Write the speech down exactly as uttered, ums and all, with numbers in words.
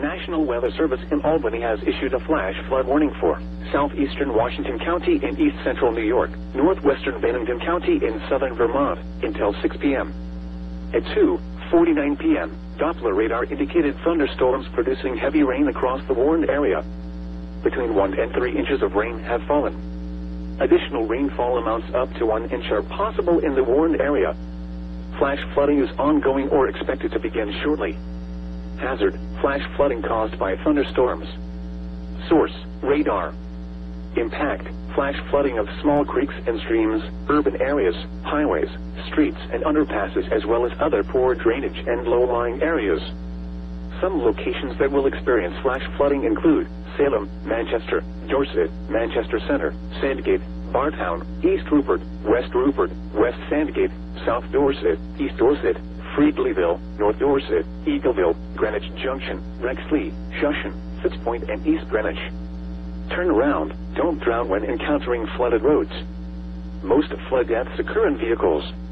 National Weather Service in Albany has issued a flash flood warning for southeastern Washington County in east central New York, northwestern Bennington County in southern Vermont until six p m At two forty-nine p m, Doppler radar indicated thunderstorms producing heavy rain across the warned area. Between one and three inches of rain have fallen. Additional rainfall amounts up to one inch are possible in the warned area. Flash flooding is ongoing or expected to begin shortly. Hazard: flash flooding caused by thunderstorms. Source: radar. Impact: flash flooding of small creeks and streams, urban areas, highways, streets, and underpasses, as well as other poor drainage and low-lying areas. Some locations that will experience flash flooding include Salem, Manchester, Dorset, Manchester Center, Sandgate, Bartown, East Rupert, West Rupert, West Sandgate, South Dorset, East Dorset, Friedleyville, North Dorset, Eagleville, Greenwich Junction, Rexley, Shushan, Fitzpoint, and East Greenwich. Turn around. Don't drown when encountering flooded roads. Most flood deaths occur in vehicles.